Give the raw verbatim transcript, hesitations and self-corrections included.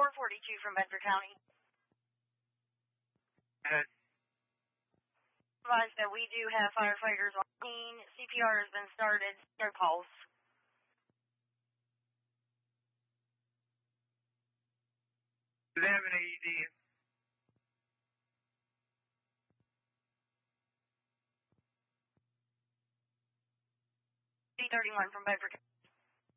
four forty-two from Bedford County. Good. Advise that we do have firefighters on scene. C P R has been started. No pulse. Do they have an A E D? D thirty-one from Bedford County.